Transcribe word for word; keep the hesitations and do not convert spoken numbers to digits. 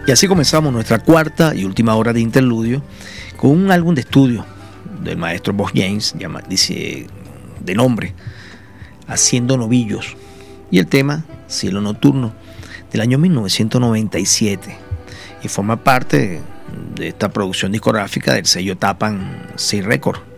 Y así comenzamos nuestra cuarta y última hora de interludio con un álbum de estudio del maestro Bob James, llama, dice, de nombre Haciendo Novillos, y el tema Cielo Nocturno, del año mil novecientos noventa y siete, y forma parte de esta producción discográfica del sello Tappan Zee Records.